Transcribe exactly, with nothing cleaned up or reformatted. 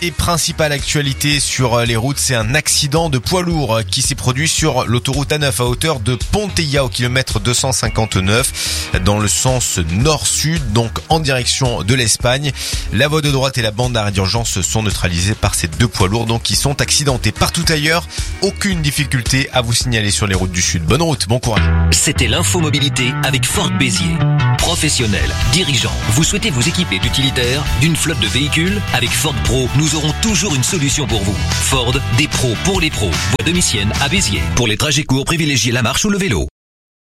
et principale actualité sur les routes, c'est un accident de poids lourd qui s'est produit sur l'autoroute A neuf à hauteur de Ponteilla au kilomètre deux cent cinquante-neuf dans le sens nord-sud, donc en direction de l'Espagne. La voie de droite et la bande d'arrêt d'urgence sont neutralisées par ces deux poids lourds donc qui sont accidentés. Partout ailleurs, aucune difficulté à vous signaler sur les routes du sud. Bonne route, bon courage. C'était l'infomobilité avec Ford Béziers. Professionnels, dirigeants, vous souhaitez vous équiper d'utilitaires, d'une flotte de véhicules? Avec Ford Pro, nous aurons toujours une solution pour vous. Ford, des pros pour les pros. Voie de Missienne à Béziers. Pour les trajets courts, privilégiez la marche ou le vélo.